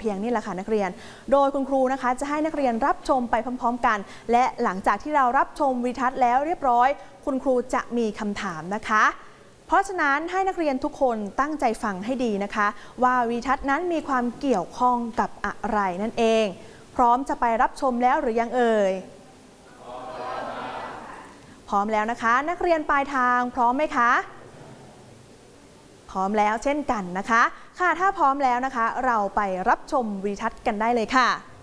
พียงนี่แหละค่ะนักเรียนโดยคุณครูนะคะจะให้นักเรียนรับชมไปพร้อมๆกันและหลังจากที่เรารับชมวิดีทัศน์แล้วเรียบร้อยคุณครูจะมีคำถามนะคะเพราะฉะนั้นให้นักเรียนทุกคนตั้งใจฟังให้ดีนะคะว่าวิดีทัศน์นั้นมีความเกี่ยวข้องกับอะไรนั่นเองพร้อมจะไปรับชมแล้วหรือยังเอ่ยพร้อมแล้วนะคะนักเรียนปลายทางพร้อมไหมคะพร้อมแล้วเช่นกันนะคะค่ะถ้าพร้อมแล้วนะคะเราไปรับชมวิดีทัศน์กันได้เลยค่ะ